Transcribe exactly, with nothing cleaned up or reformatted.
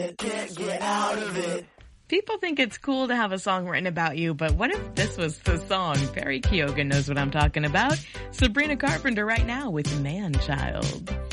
Can't get out of it. People think it's cool to have a song written about you, but what if this was the song? Barry Keoghan knows what I'm talking about. Sabrina Carpenter right now with Man Child.